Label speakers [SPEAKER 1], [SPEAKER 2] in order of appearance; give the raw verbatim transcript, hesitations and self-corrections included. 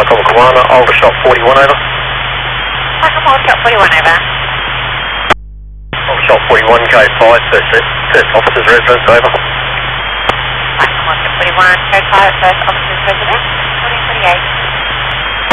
[SPEAKER 1] Michael Kawana, Aldershot forty-one, over.
[SPEAKER 2] Michael Aldershot forty-one, over.
[SPEAKER 1] Aldershot forty-one, code five, first, first officer's residence, over.
[SPEAKER 2] Michael Aldershot forty-one, code five, first officer's residence, fourteen forty-eight.